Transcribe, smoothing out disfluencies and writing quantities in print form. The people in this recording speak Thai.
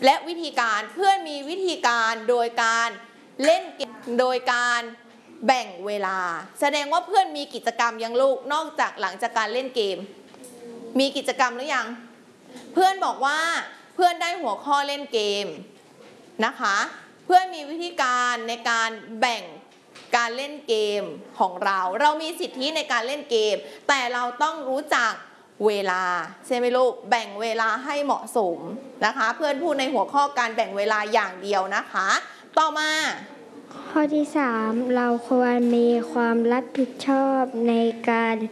และวิธีการเพื่อนมีวิธีการโดยการเล่นเกมโดยการแบ่งเวลาแสดงว่าเพื่อนมีกิจกรรมยังลูกนอกจากหลังจากการเล่นเกมมีกิจกรรมหรือยังเพื่อนบอกว่าเพื่อนได้หัวข้อเล่นเกมนะคะเพื่อนมีวิธีการในการแบ่งการเล่นเกมของเรามีสิทธิในการเล่นเกมแต่เราต้องรู้จักเวลาใช่ไหมลูกแบ่งเวลาให้เหมาะสมนะคะเพื่อนพูดในหัวข้อการแบ่งเวลาอย่างเดียวนะคะต่อมาข้อที่ 3เราควรมีความรับผิดชอบในการ